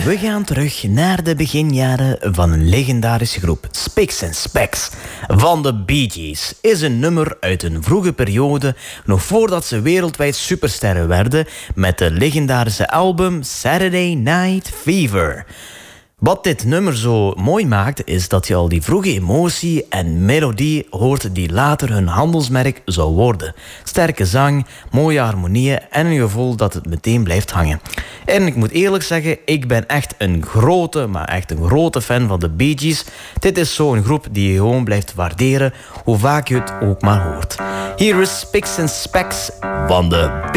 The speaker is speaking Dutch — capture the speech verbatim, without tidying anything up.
We gaan terug naar de beginjaren van een legendarische groep. Spicks and Specks van de Bee Gees is een nummer uit een vroege periode, nog voordat ze wereldwijd supersterren werden, met de legendarische album Saturday Night Fever. Wat dit nummer zo mooi maakt, is dat je al die vroege emotie en melodie hoort die later hun handelsmerk zou worden. Sterke zang, mooie harmonieën en een gevoel dat het meteen blijft hangen. En ik moet eerlijk zeggen, ik ben echt een grote, maar echt een grote fan van de Bee Gees. Dit is zo'n groep die je gewoon blijft waarderen, hoe vaak je het ook maar hoort. Hier is Spicks and Specks van de Bee Gees.